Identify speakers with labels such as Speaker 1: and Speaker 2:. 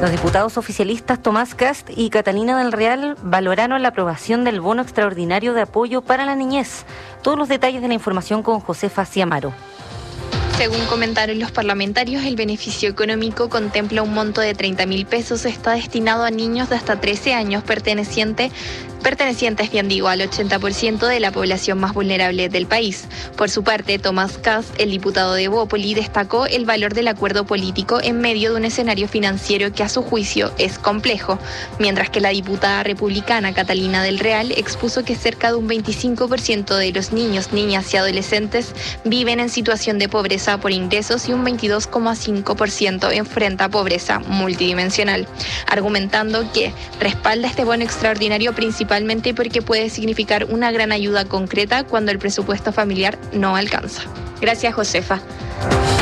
Speaker 1: Los diputados oficialistas Tomás Kast y Catalina del Real valoraron la aprobación del bono extraordinario de apoyo para la niñez. Todos los detalles de la información con Josefa Ciamaro.
Speaker 2: Según comentaron los parlamentarios, el beneficio económico contempla un monto de 30.000 pesos. Está destinado a niños de hasta 13 años pertenecientes al 80% de la población más vulnerable del país. Por su parte, Tomás Kast, el diputado de Bópoli, destacó el valor del acuerdo político en medio de un escenario financiero que a su juicio es complejo, mientras que la diputada republicana Catalina del Real expuso que cerca de un 25% de los niños, niñas y adolescentes viven en situación de pobreza por ingresos y un 22,5% enfrenta pobreza multidimensional, argumentando que respalda este bono extraordinario principalmente porque puede significar una gran ayuda concreta cuando el presupuesto familiar no alcanza. Gracias, Josefa.